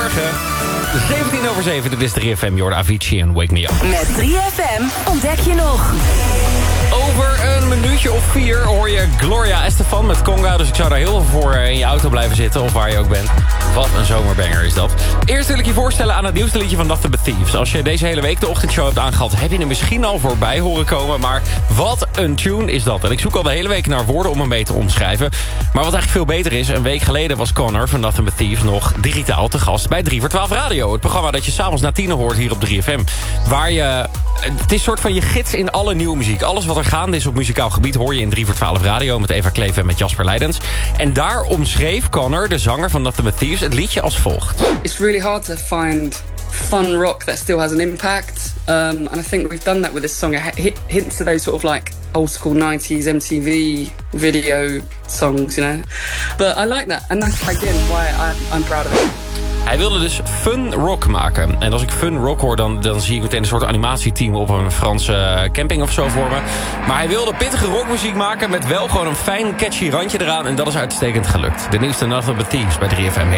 Goedemorgen. 7:17, dit is 3FM, Jordan Avicii en Wake Me Up. Met 3FM ontdek je nog. Over een minuutje of 4 hoor je Gloria Estefan met Conga. Dus ik zou daar heel veel voor in je auto blijven zitten, of waar je ook bent. Wat een zomerbanger is dat. Eerst wil ik je voorstellen aan het nieuwste liedje van Nothing But Thieves. Als je deze hele week de ochtendshow hebt aangehad, heb je er misschien al voorbij horen komen. Maar wat een tune is dat. En ik zoek al de hele week naar woorden om hem mee te omschrijven. Maar wat eigenlijk veel beter is, een week geleden was Connor van Nothing But Thieves nog digitaal te gast bij 3 voor 12 Radio. Het programma dat je s'avonds na 10 hoort hier op 3FM. Waar je... Het is een soort van je gids in alle nieuwe muziek. Alles wat er gaande is op muzikaal gebied hoor je in 3 voor 12 Radio... met Eva Kleef en met Jasper Leidens. En daar omschreef Connor, de zanger van Nothing But Thieves, het liedje als volgt. It's really hard to find fun rock that still has an impact. And I think we've done that with this song. It hints to those sort of like old school 90s MTV video songs, you know. But I like that. And that's again why I'm proud of it. Hij wilde dus fun rock maken. En als ik fun rock hoor, dan zie ik meteen een soort animatieteam op een Franse camping of zo voor me. Maar hij wilde pittige rockmuziek maken met wel gewoon een fijn catchy randje eraan. En dat is uitstekend gelukt. De nieuwste Nothing But Thieves bij 3FM heet